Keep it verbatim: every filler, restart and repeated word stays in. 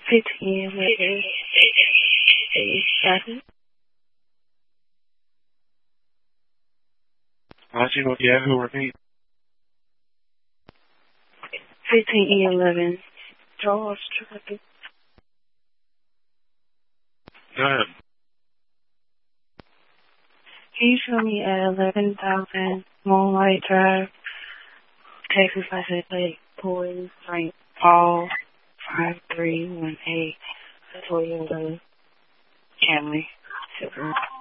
fifteen eighty-seven. Watching with Yahoo repeat. fifteen eleven. George Traffic. Go ahead. Can you show me at eleven thousand Moonlight Drive, Texas license plate, Boys, Frank Paul, five three one eight, Toyota Camry, Silver.